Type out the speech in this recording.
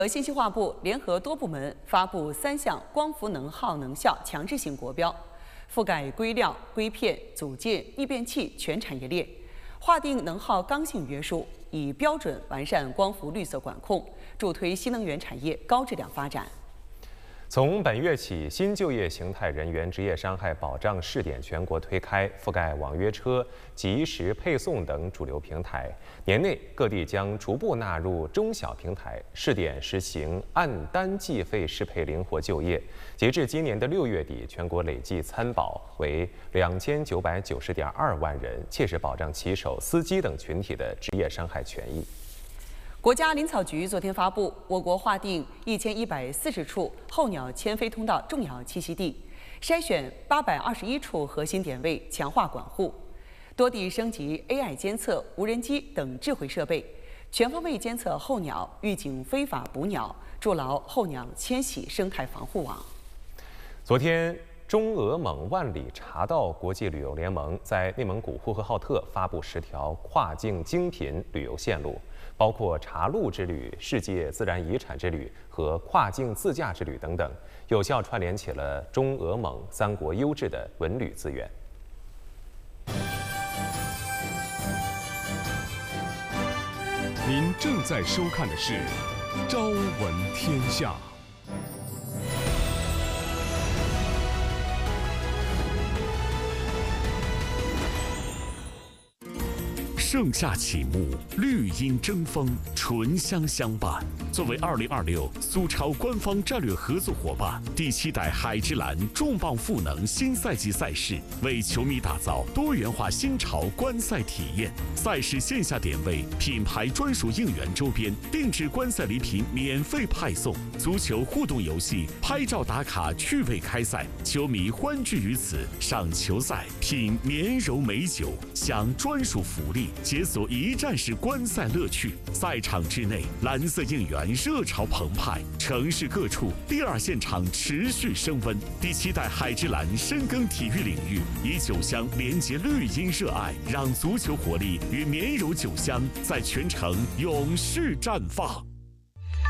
信息化部联合多部门发布3项光伏能耗能效强制性国标，覆盖硅料、硅片、组件、逆变器全产业链，划定能耗刚性约束，以标准完善光伏绿色管控，助推新能源产业高质量发展。 从本月起，新就业形态人员职业伤害保障试点全国推开，覆盖网约车、即时配送等主流平台。年内各地将逐步纳入中小平台，试点实行按单计费适配灵活就业。截至今年的6月底，全国累计参保为2990.2万人，切实保障骑手、司机等群体的职业伤害权益。 国家林草局昨天发布，我国划定1140处候鸟迁飞通道重要栖息地，筛选821处核心点位，强化管护。多地升级 AI 监测、无人机等智慧设备，全方位监测候鸟，预警非法捕鸟，筑牢候鸟迁徙生态防护网。 昨天，中俄蒙万里茶道国际旅游联盟在内蒙古呼和浩特发布10条跨境精品旅游线路，包括茶路之旅、世界自然遗产之旅和跨境自驾之旅等等，有效串联起了中俄蒙3国优质的文旅资源。 您正在收看的是《朝闻天下》。盛夏启幕，绿荫争锋，醇香相伴。作为2026苏超官方战略合作伙伴，第7代海之蓝重磅赋能新赛季赛事，为球迷打造多元化新潮观赛体验。赛事线下点位、品牌专属应援周边、定制观赛礼品免费派送，足球互动游戏、拍照打卡趣味开赛，球迷欢聚于此，赏球赛、品绵柔美酒，享专属福利。解锁一站式观赛乐趣，赛场之内蓝色应援热潮澎湃，城市各处第2现场持续升温。第7代海之蓝深耕体育领域，以酒香连接绿茵热爱，让足球活力与绵柔酒香在全城永续绽放。